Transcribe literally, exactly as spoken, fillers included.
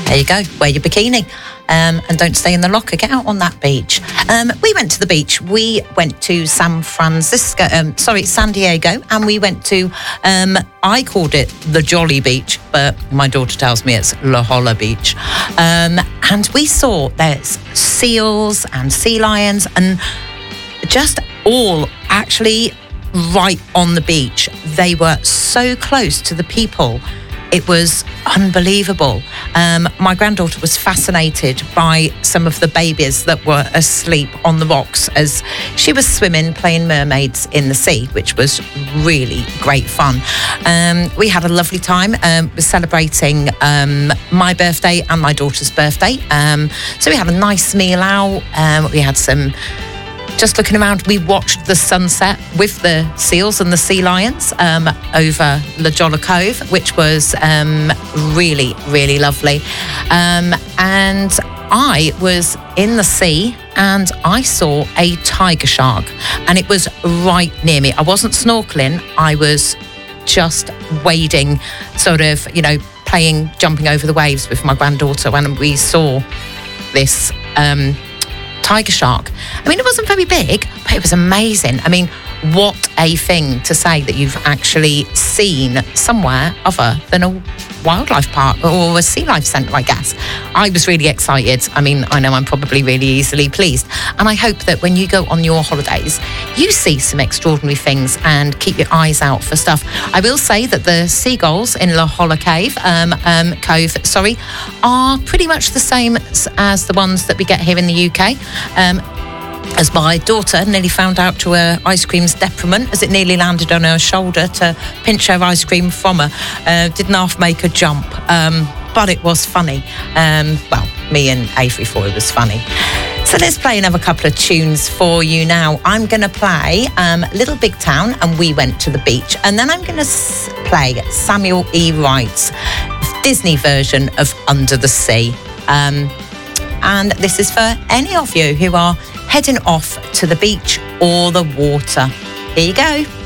There you go. Wear your bikini. Um, and don't stay in the locker. Get out on that beach. Um, we went to the beach. We went to San Francisco, um, sorry, San Diego, and we went to, um, I called it the Jolly Beach, but my daughter tells me it's La Jolla Beach. Um, and we saw there's seals and sea lions and just all actually right on the beach. They were so close to the people. It was unbelievable. Um, my granddaughter was fascinated by some of the babies that were asleep on the rocks as she was swimming, playing mermaids in the sea, which was really great fun. Um, we had a lovely time. Um, we're celebrating um, my birthday and my daughter's birthday. Um, so we had a nice meal out. Um, we had some... Just looking around, we watched the sunset with the seals and the sea lions um, over La Jolla Cove, which was um, really, really lovely. Um, and I was in the sea and I saw a tiger shark and it was right near me. I wasn't snorkeling, I was just wading, sort of, you know, playing, jumping over the waves with my granddaughter when we saw this um tiger shark. I mean, it wasn't very big, but it was amazing. I mean, what a thing to say that you've actually seen somewhere other than a wildlife park or a sea life centre, I guess. I was really excited. I mean, I know I'm probably really easily pleased. And I hope that when you go on your holidays, you see some extraordinary things and keep your eyes out for stuff. I will say that the seagulls in La Jolla Cave, um, um, Cove, sorry, are pretty much the same as the ones that we get here in the U K. Um, as my daughter nearly found out to her ice cream's detriment as it nearly landed on her shoulder to pinch her ice cream from her. Uh, didn't half make a jump, um, but it was funny. Um, well, me and Avery thought it was funny. So let's play another couple of tunes for you now. I'm going to play um, Little Big Town and We Went to the Beach. And then I'm going to s- play Samuel E. Wright's Disney version of Under the Sea. Um, and this is for any of you who are heading off to the beach or the water. Here you go.